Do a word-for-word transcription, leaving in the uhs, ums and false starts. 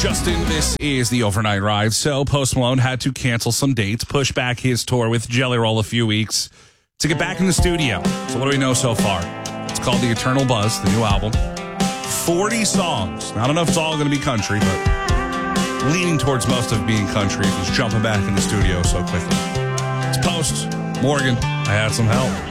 Justin, this is the overnight ride. So Post Malone had to cancel some dates, push back his tour with Jelly Roll a few weeks to get back in the studio. So what do we know so far? It's called The Eternal Buzz, the new album. forty songs. Now, I don't know if it's all going to be country, but leaning towards most of it being country. He's jumping back in the studio so quickly. It's Post. Morgan, I had some help.